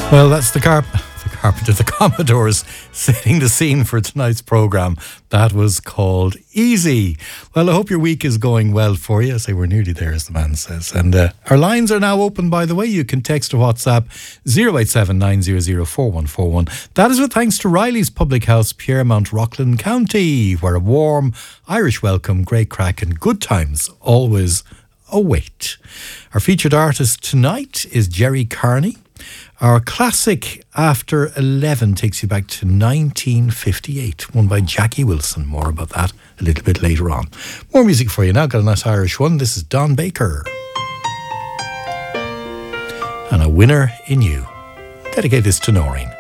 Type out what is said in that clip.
Well, that's the Carpenter, the Commodores, setting the scene for tonight's programme. That was called Easy. Well, I hope your week is going well for you. I say we're nearly there, as the man says. And our lines are now open, by the way. You can text or WhatsApp 087 900 4141. That is with thanks to Riley's Public House, Piermont, Rockland County, where a warm Irish welcome, great crack and good times always await. Our featured artist tonight is Jerry Carney. Our classic After 11 takes you back to 1958, won by Jackie Wilson. More about that a little bit later on. More music for you now. Got a nice Irish one. This is Don Baker. And A Winner in You. Dedicate this to Noreen.